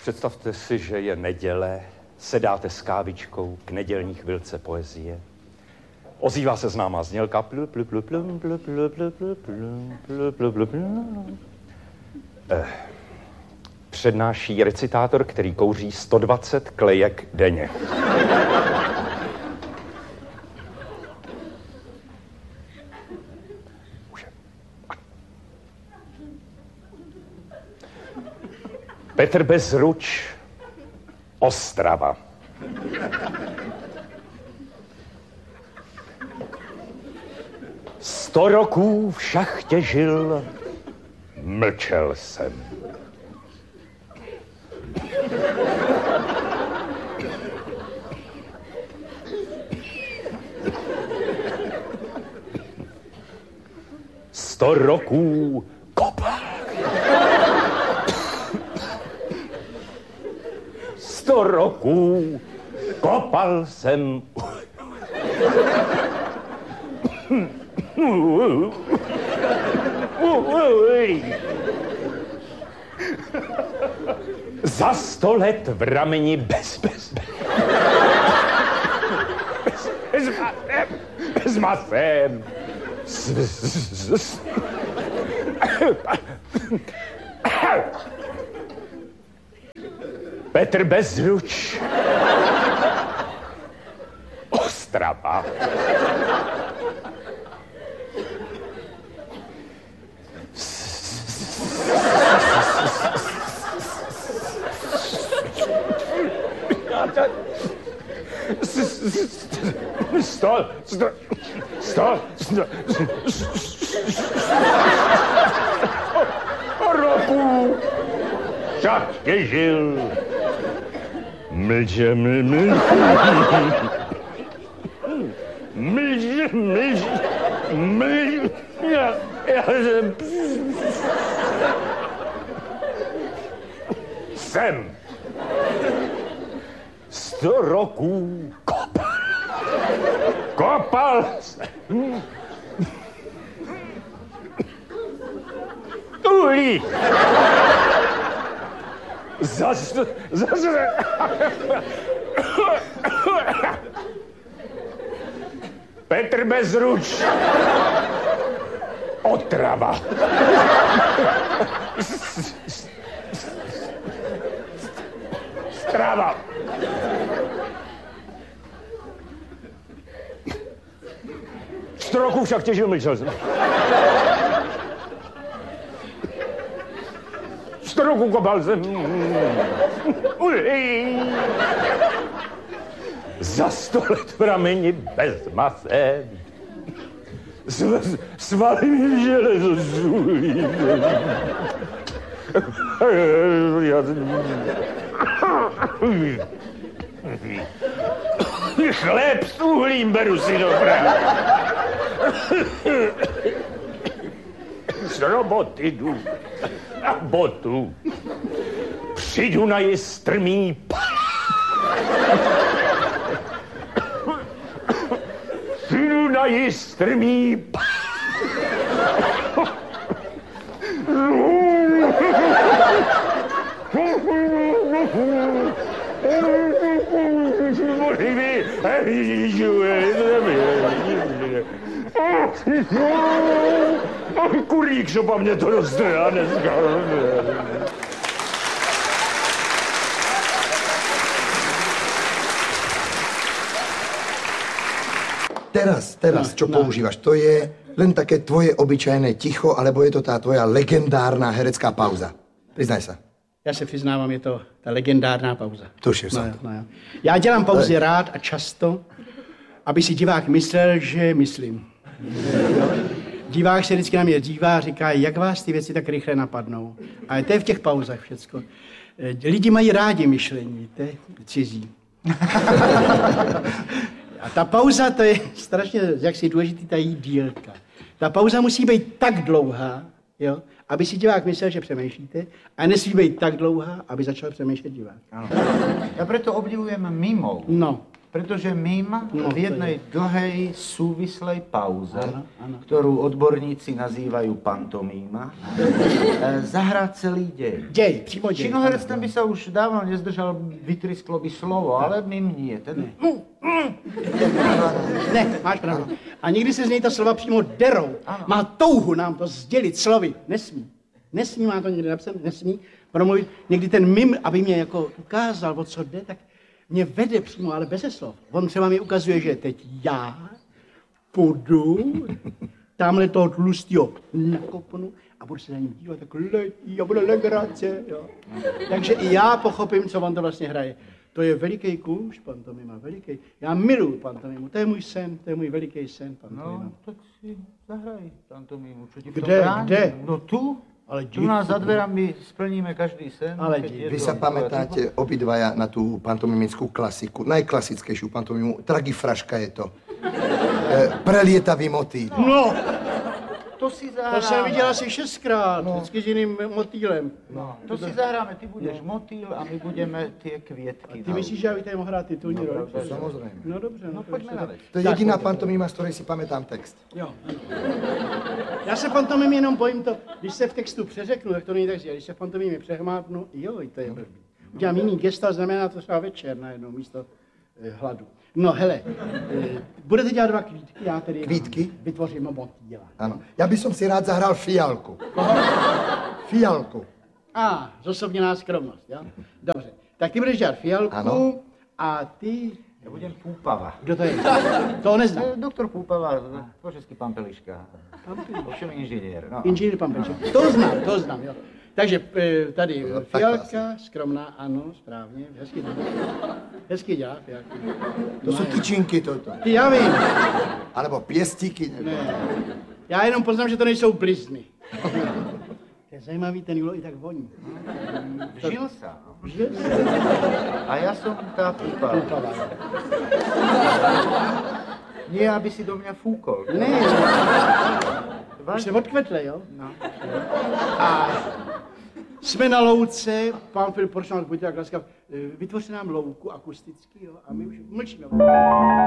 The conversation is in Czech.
Představte si, že je neděle, sedáte s kávičkou k nedělní chvilce poezie. Ozývá se známá znělka. Přednáší recitátor, který kouří 120 klejek denně. Petr Bezruč, Ostrava. Sto roků v šachtě žil, mlčel jsem. Sto roků kopal. 100 roků kopal jsem. Za 100 let v rameni bez masem. Petr Bezruč, Ostrava. Roku šachtě žil. Mlče. Já jsem 100 roků kopal jsem. Uhlí. Petr Bezruč, Otrava. Strava. Sto roků však těžil mlčel jsem. 100 roků kopal jsem. Za 100 let v rameni bez masem. Svaly mi železo zůlí. Chléb s uhlím beru si do práce. Z roboty jdu a botu. Přijdu na jistrmý Přijdu na jistrmý Kurík, šopa mě to dostrá dneska. Teraz, čo používaš, to je len také tvoje obyčajné ticho, alebo je to tá tvoja legendárna herecká pauza? Priznaj sa. Já se přiznávám, je to ta legendárná pauza. Tuším se. No. Já dělám pauzy rád a často, aby si divák myslel, že myslím. Divák se vždycky na mě dívá a říká, jak vás ty věci tak rychle napadnou. A to je v těch pauzách všecko. Lidi mají rádi myšlení, to je cizí. A ta pauza, to je strašně, jak si důležitý ta její dílka. Ta pauza musí být tak dlouhá, jo, aby si divák myslel, že přemýšlíte, a nesmí být tak dlouhá, aby začal přemýšlet divák. Ano. Ja preto obdivujem mimo. No. Pretože mím v jednej dlhej súvislej pauze, ktorú odborníci nazývajú pantomíma, zahrá celý dej. Děj, přímo děj. Činoherec ten by sa už dávno nezdržal, vytrisklo by slovo, ale mím nie. Ten... Ne, máš pravdu. A někdy se z něj ta slova přímo derou. Ano. Má touhu nám to sdělit slovy. Nesmí. Nesmí, má to někdy napsat, nesmí promluvit. Někdy ten mim, aby mě jako ukázal, o co jde, tak mě vede přímo, ale beze slov. On třeba mi ukazuje, že teď já půjdu, tamhle toho tlustýho nakopnu a budu se na něm dívat, tak letí a bude legrace. Jo. Takže i já pochopím, co on to vlastně hraje. To je veliký kůž, pantomima, veliký. Já miluji pantomimu, to je můj sen, to je můj veliký sen, pantomima. No, tak si zahraj pantomimu, čo ti v tom Kde, bráni? kde? No tu. Ale Tu nás za dverami splníme každý sen. Ale Vy sa pamätáte obidvaja na tú pantomimickú klasiku, najklasickejšiu pantomimu, Tragifraška je to. Prelietavý motýl. No, To si to zahráme. jsem viděl asi 6krát, vždycky s jiným motýlem. No, to si zahráme, ty budeš motýl a my budeme tie kvietky. Ty myslíš, že já bych tady mohl hrát titulní roli? Samozrejme. No dobře, no Poďme na vec. To je jediná pantomima, z ktorej si pamätám text. Jo. Já se pantomim jenom bojím to, když se v textu přeřeknu, tak to není tak zjistě, když se v pantomimě přehmátnu, jo, to je blbý. Udělám jiný gesta, znamená to třeba večer najednou místo hladu. No hele, budete dělat 2 kvítky, já tedy Kvítky? vytvořím motýla. Áno. Ja by som si rád zahral Fialku. Fialku. Zosobněná skromnost, jo? Dobře, tak ty budeš dělat Fialku Ano. a ty... Ja budem Púpava. Kdo to je? To neznám. Doktor Púpava, po česky pan Peliška. Ovšem inžinier. No. Inženýr pan Pelišek. To znám, jo. Takže tady Fialka, skromná, ano, správně, hezky dělá. Hezky dělá Fialku. To sú tyčinky toto. Ty, já vím. Alebo piestíky. Ne. Já jenom poznám, že to nejsou blizny. To je zajímavý, ten Julo i tak voní. Žil sa. No. Že? A ja som tá Púpava. Nie, aby si do mňa fúkol. Ne, už se odkvetle, jo? No. A jsme na louce, pán Filip, prosím vás, buďte tak laskav, vytvořte nám louku akusticky, jo? A my už mlčíme.